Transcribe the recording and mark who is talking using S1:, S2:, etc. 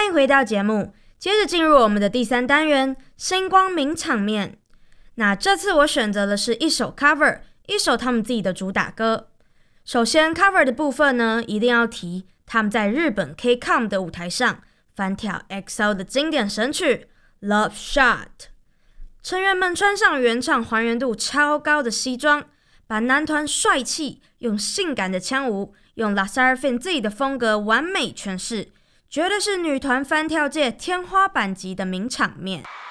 S1: 迎回到节目，接着进入我们的第3单元星光名场面。那这次我选择的是一首 cover， 一首他们自己的主打歌。首先 cover 的部分呢，一定要提他们在日本 K-COM 的舞台上翻跳 EXO 的经典神曲 Love Shot。 成员们穿上原唱还原度超高的西装，把男团帅气用性感的腔舞，用 LE SSERAFIM 自己的风格完美诠释，绝对是女团翻跳界天花板级的名场面。